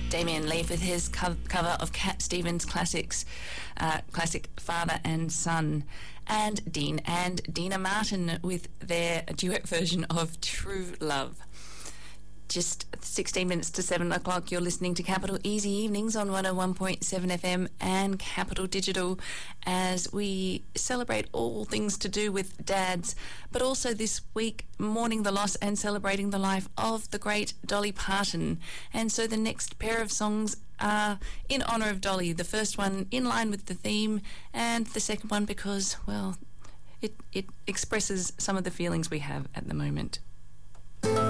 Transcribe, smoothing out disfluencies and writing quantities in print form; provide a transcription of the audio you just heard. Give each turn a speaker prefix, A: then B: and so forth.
A: Damien Leaf with his cover of Cat Stevens' classic Father and Son, and Dean and Dina Martin with their duet version of True Love. Just 16 minutes to 7 o'clock, you're listening to Capital Easy Evenings on 101.7 FM and Capital Digital as we celebrate all things to do with dads, but also this week mourning the loss and celebrating the life of the great Dolly Parton. And so the next pair of songs are in honour of Dolly. The first one in line with the theme, and the second one because, well, it expresses some of the feelings we have at the moment.